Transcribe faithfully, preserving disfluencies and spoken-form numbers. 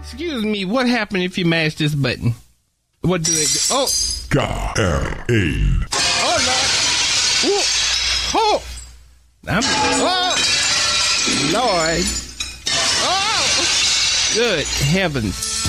Excuse me, what happened if you mash this button? What do it do? Oh. God. L A. Oh, Lord. Ooh. Oh. I'm, oh. Lord. Oh. Good heavens.